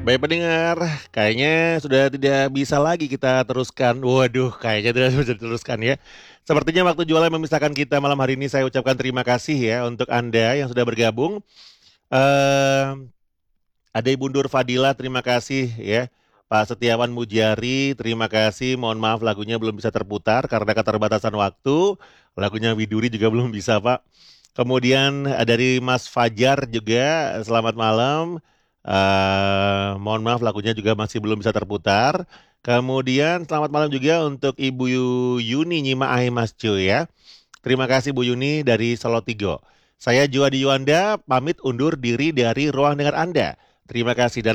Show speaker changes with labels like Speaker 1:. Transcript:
Speaker 1: Baik pendengar, kayaknya sudah tidak bisa lagi kita teruskan. Waduh, kayaknya tidak bisa diteruskan ya. Sepertinya waktu jualan memisahkan kita malam hari ini. Saya ucapkan terima kasih ya untuk Anda yang sudah bergabung. Eh, ada Ibu Nur Fadila, terima kasih ya. Pak Setiawan Mujari, terima kasih. Mohon maaf lagunya belum bisa terputar karena keterbatasan waktu. Lagunya Widuri juga belum bisa, Pak. Kemudian dari Mas Fajar juga, selamat malam. Mohon maaf lagunya juga masih belum bisa terputar. Kemudian selamat malam juga untuk Ibu Yuni Nyima Ahe Mas Cuy ya. Terima kasih Bu Yuni dari Solotigo. Saya Juadi Yuanda pamit undur diri dari ruang dengar Anda. Terima kasih dan